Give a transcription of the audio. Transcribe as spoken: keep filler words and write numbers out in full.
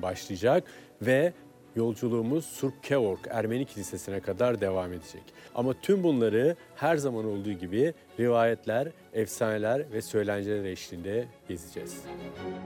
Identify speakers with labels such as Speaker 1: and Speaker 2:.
Speaker 1: Kilisesi'nden başlayacak ve yolculuğumuz Surp-Kevork Ermeni Kilisesi'ne kadar devam edecek. Ama tüm bunları her zaman olduğu gibi rivayetler, efsaneler ve söylenceler eşliğinde gezeceğiz.